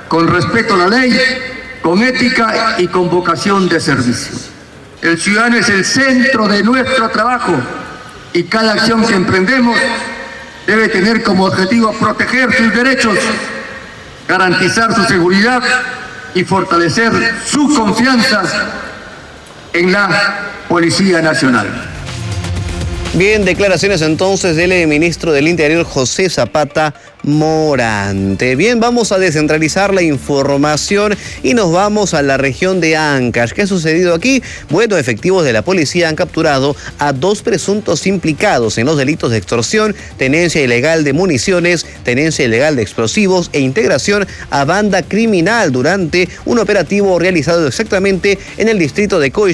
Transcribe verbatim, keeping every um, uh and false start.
con respeto a la ley, con ética y con vocación de servicio. El ciudadano es el centro de nuestro trabajo y cada acción que emprendemos debe tener como objetivo proteger sus derechos, garantizar su seguridad y fortalecer su confianza en la Policía Nacional. Bien, declaraciones entonces del ministro del Interior, José Zapata Morante. Bien, vamos a descentralizar la información y nos vamos a la región de Ancash. ¿Qué ha sucedido aquí? Bueno, efectivos de la policía han capturado a dos presuntos implicados en los delitos de extorsión, tenencia ilegal de municiones, tenencia ilegal de explosivos e integración a banda criminal durante un operativo realizado exactamente en el distrito de Coy